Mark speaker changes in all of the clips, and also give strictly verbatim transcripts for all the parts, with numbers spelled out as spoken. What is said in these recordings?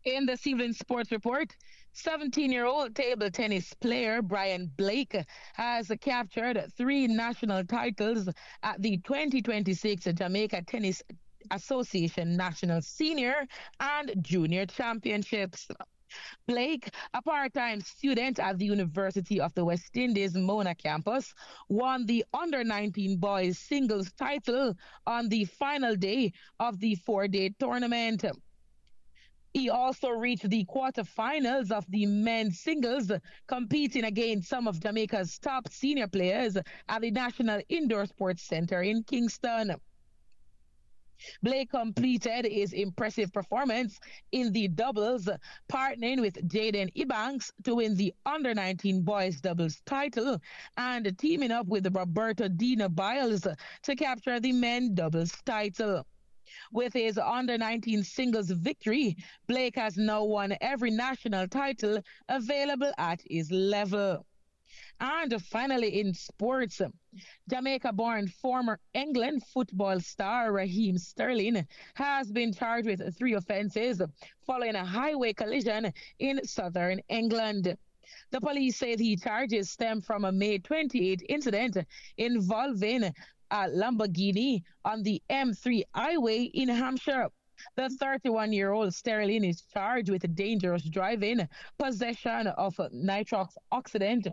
Speaker 1: In this evening's sports report, seventeen-year-old table tennis player Brian Blake has captured three national titles at the twenty twenty-six Jamaica Tennis Association National Senior and Junior Championships. Blake, a part-time student at the University of the West Indies Mona campus, won the under nineteen boys singles title on the final day of the four-day tournament. He also reached the quarterfinals of the men's singles, competing against some of Jamaica's top senior players at the National Indoor Sports Center in Kingston. Blake completed his impressive performance in the doubles, partnering with Jaden Ebanks to win the under nineteen boys doubles title and teaming up with Roberto Dina Biles to capture the men doubles title. With his under nineteen singles victory, Blake has now won every national title available at his level. And finally, in sports, Jamaica born former England football star Raheem Sterling has been charged with three offences following a highway collision in southern England. The police say the charges stem from a May twenty-eighth incident involving a Lamborghini on the M three highway in Hampshire. The thirty-one-year-old Sterling is charged with dangerous driving, possession of nitrous oxidant,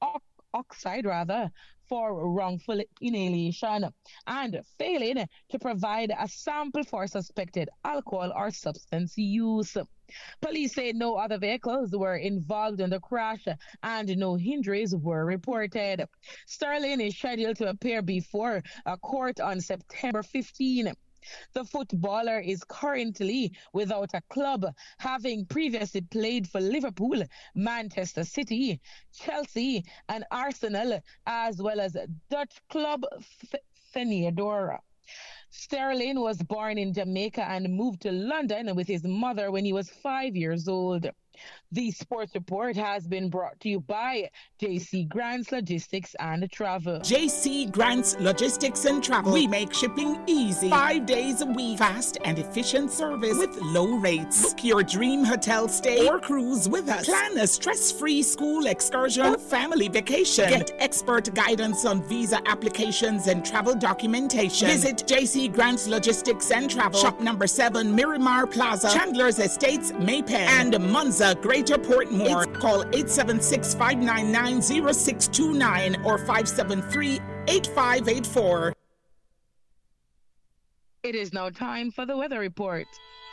Speaker 1: oxide rather, for wrongful inhalation, and failing to provide a sample for suspected alcohol or substance use. Police say no other vehicles were involved in the crash and no injuries were reported. Sterling is scheduled to appear before a court on September fifteenth. The footballer is currently without a club, having previously played for Liverpool, Manchester City, Chelsea, and Arsenal, as well as Dutch club Feyenoord. Sterling was born in Jamaica and moved to London with his mother when he was five years old. The sports report has been brought to you by J C Grants Logistics and Travel.
Speaker 2: J C Grants Logistics and Travel. We make shipping easy. Five days a week. Fast and efficient service with low rates. Book your dream hotel stay or cruise with us. Plan a stress-free school excursion or family vacation. Get expert guidance on visa applications and travel documentation. Visit J C Grants Logistics and Travel. Shop number seven, Miramar Plaza, Chandler's Estates, Maypen, and Monza, Greater Portmore. It's call eight seven six, five nine nine, zero six two nine or five seven three, eight five eight four.
Speaker 1: It is now time for the weather report.